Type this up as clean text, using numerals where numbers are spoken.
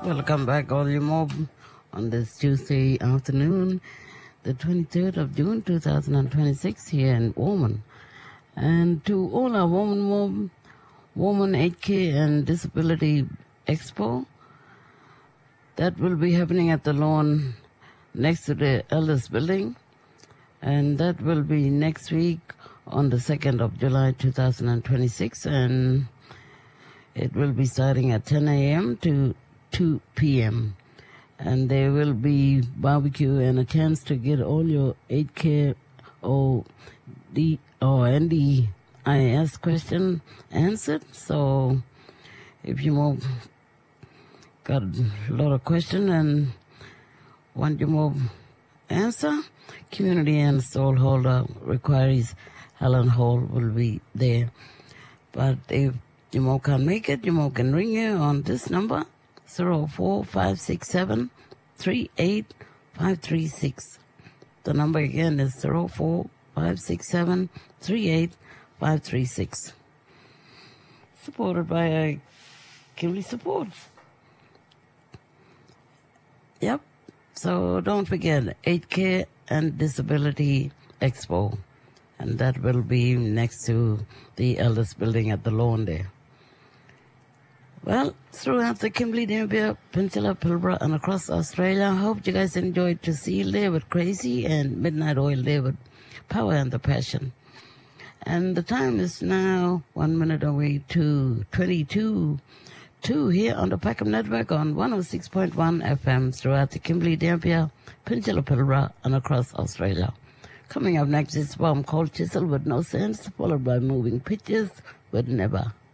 Welcome back, all you mob, on this Tuesday afternoon, the 23rd of June 2026 here in Woman. And to all our Woman mob, Woman 8K and Disability Expo, that will be happening at the lawn next to the Elders Building. And that will be next week on the 2nd of July 2026. And it will be starting at 10 a.m. to 2 p.m. And there will be barbecue and a chance to get all your 8K or NDIS question answered. So if you got a lot of questions and want your more answer, community and stallholder requires Helen Hall will be there. But if you can't make it, you can ring you on this number, 04567-38536. The number again is 04567-38536. Supported by Kimberly Supports. Yep. So don't forget, 8K and Disability Expo. And that will be next to the Elders Building at the lawn there. Well, throughout the Kimberley, Dampier, Peninsula, Pilbara, and across Australia, I hope you guys enjoyed To Seal there with Crazy and Midnight Oil there with Power and the Passion. And the time is now 1 minute away to 22 here on the Packham Network on 106.1 FM throughout the Kimberley, Dampier, Peninsula, Pilbara, and across Australia. Coming up next is Bomb Called Chisel with No Sense, followed by Moving Pictures with Never.